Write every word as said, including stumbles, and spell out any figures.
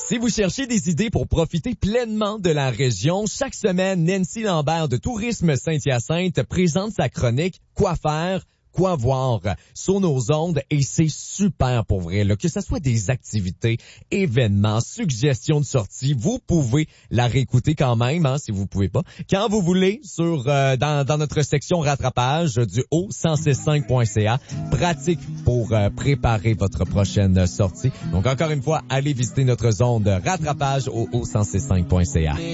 Si vous cherchez des idées pour profiter pleinement de la région, chaque semaine, Nancy Lambert de Tourisme Saint-Hyacinthe présente sa chronique « Quoi faire ? Quoi voir ?» sur nos ondes et c'est super pour vrai, là, que ce soit des activités, événements, suggestions de sortie, vous pouvez la réécouter quand même, hein, si vous pouvez pas, quand vous voulez, sur euh, dans, dans notre section rattrapage du haut cent six cinq point c a, pratique pour euh, préparer votre prochaine sortie. Donc encore une fois, allez visiter notre zone de rattrapage au haut cent six cinq point c a.